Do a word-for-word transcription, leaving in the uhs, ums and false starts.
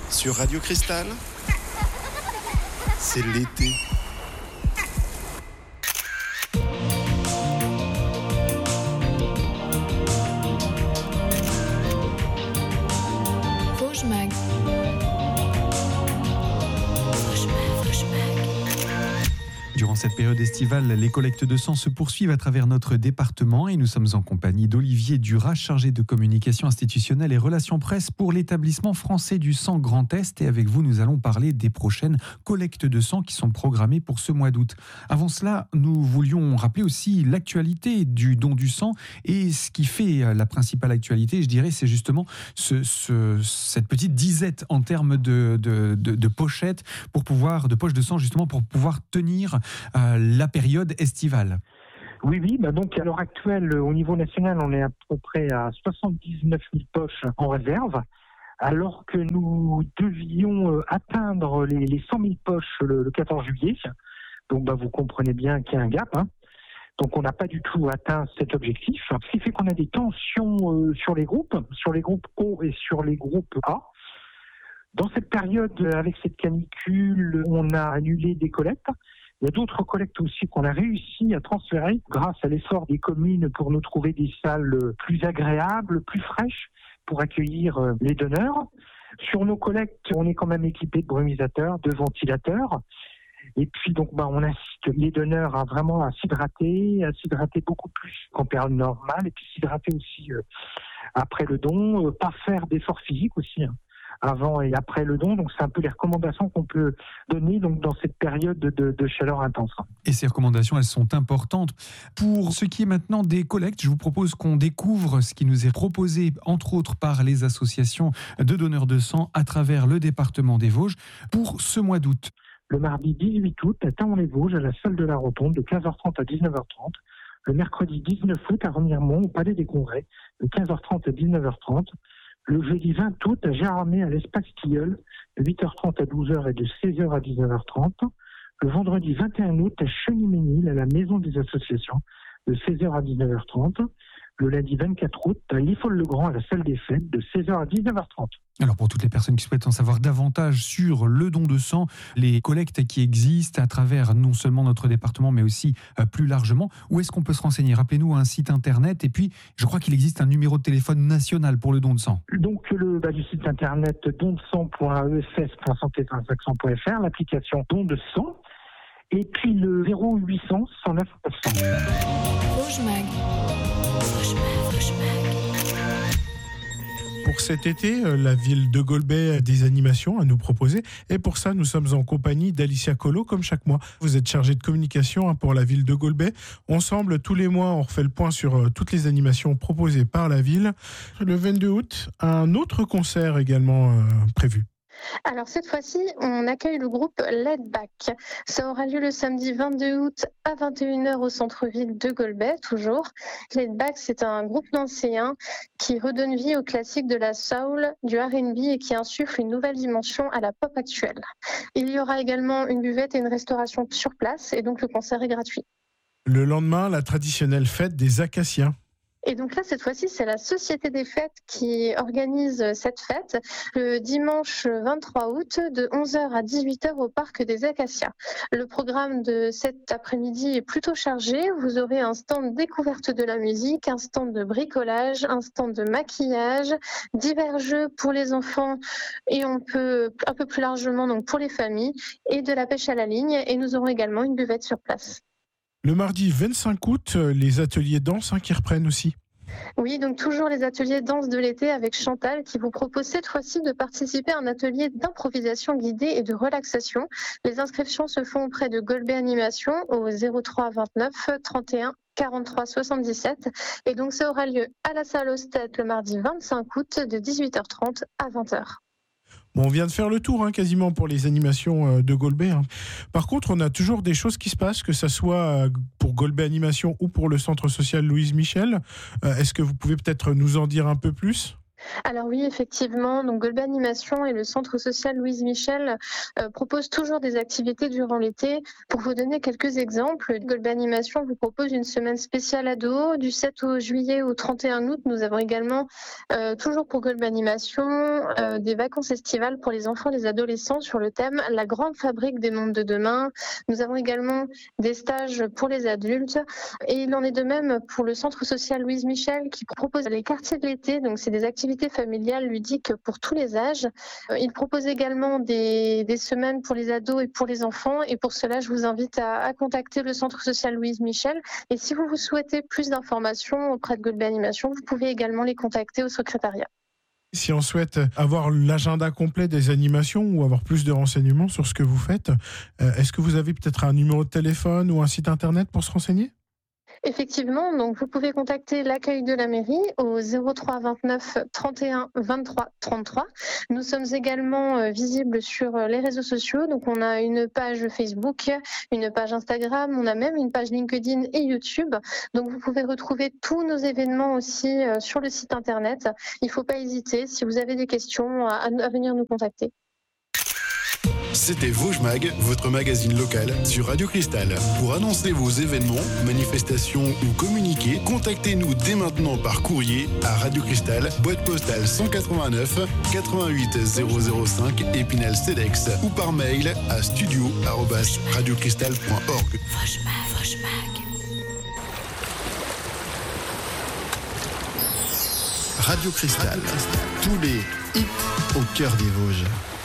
Sur Radio Cristal, c'est l'été. Vosges Mag. Durant cette période estivale, les collectes de sang se poursuivent à travers notre département et nous sommes en compagnie d'Olivier Duras, chargé de communication institutionnelle et relations presse pour l'établissement français du sang Grand Est. Et avec vous, nous allons parler des prochaines collectes de sang qui sont programmées pour ce mois d'août. Avant cela, nous voulions rappeler aussi l'actualité du don du sang et ce qui fait la principale actualité, je dirais, c'est justement ce, ce, cette petite disette en termes de, de, de, de pochettes pour pouvoir, de poches de sang justement pour pouvoir tenir Euh, la période estivale. Oui, oui. Bah donc à l'heure actuelle, au niveau national, on est à peu près à soixante-dix-neuf mille poches en réserve, alors que nous devions atteindre les, les cent mille poches le, le quatorze juillet. Donc bah, vous comprenez bien qu'il y a un gap. Hein. Donc on n'a pas du tout atteint cet objectif, ce qui fait qu'on a des tensions euh, sur les groupes, sur les groupes O et sur les groupes A. Dans cette période, avec cette canicule, on a annulé des collectes. Il y a d'autres collectes aussi qu'on a réussi à transférer grâce à l'effort des communes pour nous trouver des salles plus agréables, plus fraîches pour accueillir les donneurs. Sur nos collectes, on est quand même équipé de brumisateurs, de ventilateurs. Et puis donc bah, on incite les donneurs à vraiment à s'hydrater, à s'hydrater beaucoup plus qu'en période normale, et puis s'hydrater aussi euh, après le don, euh, pas faire d'efforts physiques aussi. Hein. Avant et après le don, donc c'est un peu les recommandations qu'on peut donner donc dans cette période de, de chaleur intense. Et ces recommandations, elles sont importantes. Pour ce qui est maintenant des collectes, je vous propose qu'on découvre ce qui nous est proposé, entre autres par les associations de donneurs de sang à travers le département des Vosges pour ce mois d'août. Le mardi dix-huit août à Taon-les-Vosges, à la salle de la Rotonde, de quinze heures trente à dix-neuf heures trente. Le mercredi dix-neuf août à Remiremont, au Palais des Congrès, de quinze heures trente à dix-neuf heures trente. Le jeudi vingt août à Gérardmer à l'Espace Tilleul, de huit heures trente à douze heures et de seize heures à dix-neuf heures trente. Le vendredi vingt et un août à Cheny-Ménil à la Maison des Associations, de seize heures à dix-neuf heures trente. Le lundi vingt-quatre août à Liffol-le-Grand à la salle des fêtes, de seize heures à dix-neuf heures trente. Alors pour toutes les personnes qui souhaitent en savoir davantage sur le don de sang, les collectes qui existent à travers non seulement notre département mais aussi euh, plus largement, où est-ce qu'on peut se renseigner ? Rappelez-nous un site internet et puis je crois qu'il existe un numéro de téléphone national pour le don de sang. Donc le bah, du site internet don de sang point e f s point santé vingt-cinq cents point f r, l'application don de sang et puis le zéro huit cents cent neuf neuf cents. Vosges Mag. Vosges Mag, Vosges Mag. Pour cet été, la ville de Golbet a des animations à nous proposer. Et pour ça, nous sommes en compagnie d'Alicia Collot, comme chaque mois. Vous êtes chargée de communication pour la ville de Golbet. Ensemble, tous les mois, on refait le point sur toutes les animations proposées par la ville. Le vingt-deux août, un autre concert également euh, prévu. Alors cette fois-ci, on accueille le groupe Laid Back. Ça aura lieu le samedi vingt-deux août à vingt et une heures au centre-ville de Golbet, toujours. Laid Back, c'est un groupe nancéen qui redonne vie aux classiques de la soul, du R and B et qui insuffle une nouvelle dimension à la pop actuelle. Il y aura également une buvette et une restauration sur place et donc le concert est gratuit. Le lendemain, la traditionnelle fête des Acaciens. Et donc là, cette fois-ci, c'est la Société des Fêtes qui organise cette fête le dimanche vingt-trois août de onze heures à dix-huit heures au Parc des Acacias. Le programme de cet après-midi est plutôt chargé. Vous aurez un stand découverte de la musique, un stand de bricolage, un stand de maquillage, divers jeux pour les enfants et on peut un peu plus largement donc pour les familles et de la pêche à la ligne. Et nous aurons également une buvette sur place. Le mardi vingt-cinq août, les ateliers danse hein, qui reprennent aussi. Oui, donc toujours les ateliers danse de l'été avec Chantal qui vous propose cette fois-ci de participer à un atelier d'improvisation guidée et de relaxation. Les inscriptions se font auprès de Golbet Animation au zéro trois vingt-neuf trente et un quarante-trois soixante-dix-sept et donc ça aura lieu à la salle Ostet le mardi vingt-cinq août de dix-huit heures trente à vingt heures. Bon, on vient de faire le tour hein, quasiment pour les animations de Golbet. Hein. Par contre, on a toujours des choses qui se passent, que ce soit pour Golbet Animation ou pour le centre social Louise Michel. Euh, est-ce que vous pouvez peut-être nous en dire un peu plus ? Alors oui, effectivement, donc Golbet Animation et le Centre social Louise Michel euh, proposent toujours des activités durant l'été. Pour vous donner quelques exemples, Golbet Animation vous propose une semaine spéciale ado du sept au juillet au trente et un août. Nous avons également, euh, toujours pour Golbet Animation, euh, des vacances estivales pour les enfants et les adolescents sur le thème La grande fabrique des mondes de demain. Nous avons également des stages pour les adultes et il en est de même pour le Centre social Louise Michel qui propose les quartiers de l'été. Donc c'est des activités familiales ludiques pour tous les âges. Il propose également des, des semaines pour les ados et pour les enfants. Et pour cela, je vous invite à, à contacter le Centre social Louise Michel. Et si vous, vous souhaitez plus d'informations auprès de Golbet Animation, vous pouvez également les contacter au secrétariat. Si on souhaite avoir l'agenda complet des animations ou avoir plus de renseignements sur ce que vous faites, est-ce que vous avez peut-être un numéro de téléphone ou un site internet pour se renseigner ? Effectivement, donc vous pouvez contacter l'accueil de la mairie au zéro trois vingt-neuf trente et un vingt-trois trente-trois. Nous sommes également euh, visibles sur les réseaux sociaux. Donc on a une page Facebook, une page Instagram, on a même une page LinkedIn et YouTube. Donc vous pouvez retrouver tous nos événements aussi euh, sur le site internet. Il ne faut pas hésiter si vous avez des questions à, à venir nous contacter. C'était Vosges Mag, votre magazine local sur Radio Cristal. Pour annoncer vos événements, manifestations ou communiquer, contactez-nous dès maintenant par courrier à Radio Cristal, boîte postale cent quatre-vingt-neuf quatre-vingt-huit zéro zéro cinq Épinal Cedex ou par mail à studio arobase radiocristal point org. Vosges Mag, Vosges Mag. Radio Cristal, tous les hits au cœur des Vosges.